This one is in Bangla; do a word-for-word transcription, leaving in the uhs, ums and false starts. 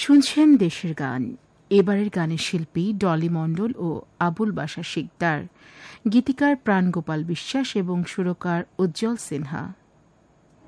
শুনছেন দেশের গান। এবারের গানের শিল্পী ডলি মণ্ডল ও আবুল বাশার শিকদার, গীতিকার প্রাণগোপাল বিশ্বাস এবং সুরকার উজ্জ্বল সিনহা।